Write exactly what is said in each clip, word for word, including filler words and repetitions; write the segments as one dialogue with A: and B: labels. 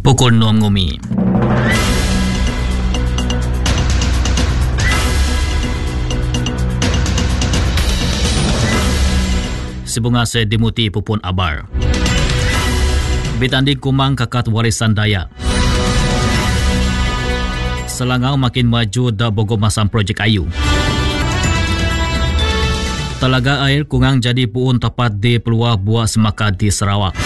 A: Pukul enam ngumi. Sibunga se dimuti pupun abar. Bitanding kumang kakat warisan Dayak. Selangau makin maju dah bogo masam projek ayu. Telaga air kungang jadi puun tepat di peluang buah semaka di Sarawak.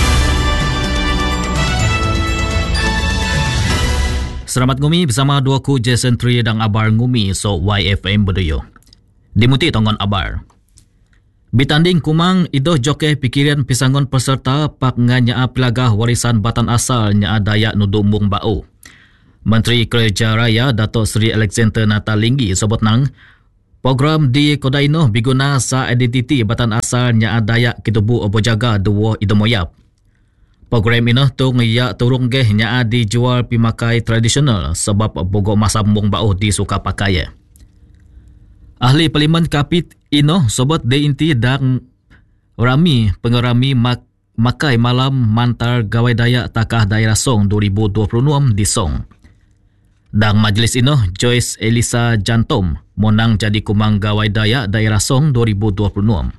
A: Selamat ngumi bersama dua ku Jason Tri dan abar ngumi so Y F M Bedoyo. Dimuti tongon abar. Bitanding kumang idoh joke pikiran pisangon peserta pak nganya pelagah warisan batan asal nya Dayak Nudumbung Bau. Menteri Kerja Raya Datuk Seri Alexander Natalinggi sebut nang program di Kodaino biguna sa identiti batan asal nya Dayak Kitubu Obojaga duo idomoyap. Program ini tu ngiyak turung geh nya dijual pimakai tradisional sebab bogo masa Bung Bau disuka pakai. Ahli Parlimen Kapit ino sobat de inti dan rami pengerami mak, makai malam mantar gawai Dayak Takah Daerah Song dua ribu dua puluh enam di Song. Dan majlis ino Joyce Elisa Jantom monang jadi kumang gawai Dayak Daerah Song dua ribu dua puluh enam.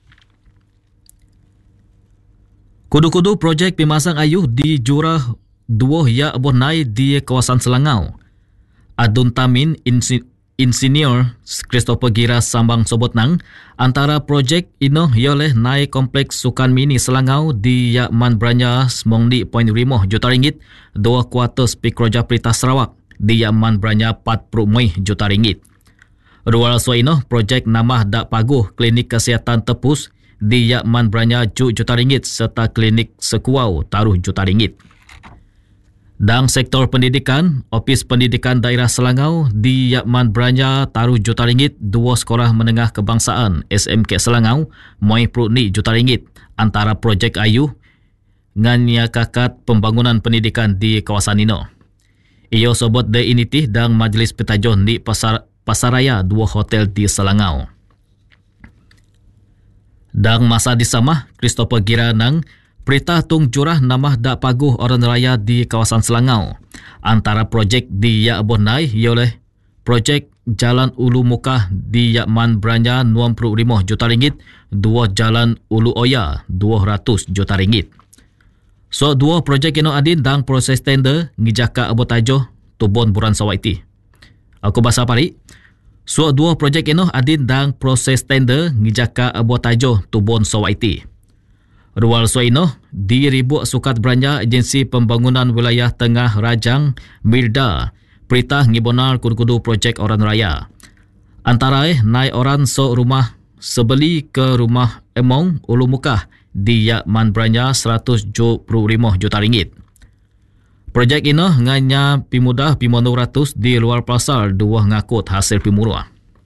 A: Kudu-kudu projek pimasang ayuh di jurah dua ya abonai di kawasan Selangau. Adun Tamin insi Insinyur Christopher Gira sambang sebut nang antara projek ino ialah naik kompleks sukan mini Selangau di Yakman Branya sembilan koma lima juta ringgit, dua kuarter Spik Roja Perintah Sarawak di Yakman Branya empat puluh juta ringgit. Rual so ino projek namah dak paguh klinik kesihatan tepus di Yakman Branya juta ringgit serta klinik sekuau taruh juta ringgit. Dan sektor pendidikan, Ofis Pendidikan Daerah Selangau di Yakman Branya taruh juta ringgit, dua sekolah menengah kebangsaan S M K Selangau moi peruni juta ringgit antara projek ayu nganya kakat pembangunan pendidikan di kawasan ino. Iyo sobot de initih dan majlis petajuh di pasar Pasaraya dua hotel di Selangau. Dan masa disamah Christopher Gira nang Perintah tung jurah namah dak paguh orang raya di kawasan Selangau. Antara projek di Yak Bonai ialah projek Jalan Ulu Mukah di Yakman Branya enam puluh lima juta ringgit, dua Jalan Ulu Oya dua ratus juta ringgit. So dua projek ini adin dan proses tender ngijaka abotajo tubon buran sawaiti. Aku bahasa pari. So dua projek ini adin dan proses tender ngijaka abotajo tubon sawaiti. Rual Soino di Ribuk Sukat Branya Agensi Pembangunan Wilayah Tengah Rajang Mirda perintah ngibonar kudu-kudu projek orang raya. Antara eh naik orang so rumah sebeli ke rumah Emong Ulu Mukah di Yakman Branya seratus tujuh puluh lima juta ringgit. Projek ini nganya pimudah pimonu ratus di luar pasar dua ngakut hasil pimurah.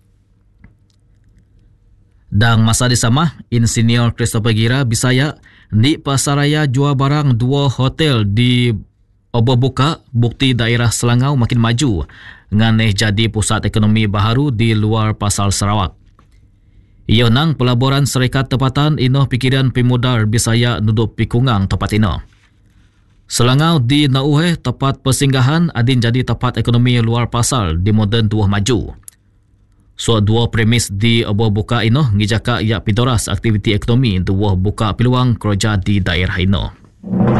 A: Dan masa disamah, Insinyur Christopher Gira Bisaya di Pasaraya jual barang dua hotel di Obo Buka, bukti daerah Selangau makin maju nganeh jadi pusat ekonomi baharu di luar pasal Sarawak. Iyo nang pelaburan Serikat Tempatan ino pikiran pemudar Bisaya nuduk pikungang tempat ino. Selangau di Nauhe tempat persinggahan adin jadi tempat ekonomi luar pasal di moden tuah maju. So dua premis di Obo Buka ino ngijaka yak pidoras aktiviti ekonomi dua buka peluang kerja di daerah ino.